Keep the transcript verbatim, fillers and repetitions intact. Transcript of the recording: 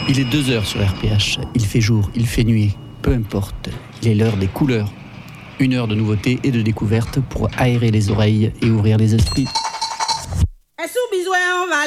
Il est deux heures sur R P H. Il fait jour, il fait nuit. Peu importe. Il est l'heure des couleurs. Une heure de nouveautés et de découvertes pour aérer les oreilles et ouvrir les esprits.